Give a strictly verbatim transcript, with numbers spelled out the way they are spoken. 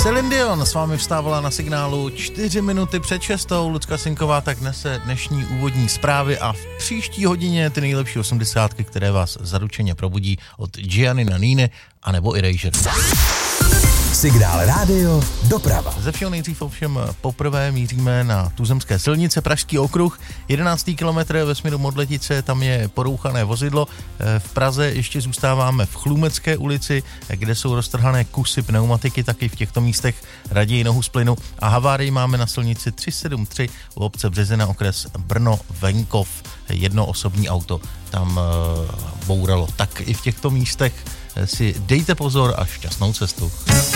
Celine Dion s vámi vstávala na signálu čtyři minuty před šestou. Lucka Sinková tak nese dnešní úvodní zprávy a v příští hodině ty nejlepší osmdesátky, které vás zaručeně probudí od Gianni Nanniny a nebo Erasure. Signál rádio doprava. Ze všeho nejdřív ovšem poprvé míříme na tuzemské silnice, Pražský okruh, jedenáctý kilometr ve směru Modletice, tam je porouchané vozidlo. V Praze ještě zůstáváme v Chlumecké ulici, kde jsou roztrhané kusy pneumatiky, taky v těchto místech raději nohu z plynu. A havárii máme na silnici tři sedm tři u obce Březina, okres Brno Venkov. Jedno osobní auto tam bouralo. Tak i v těchto místech si dejte pozor a šťastnou cestu.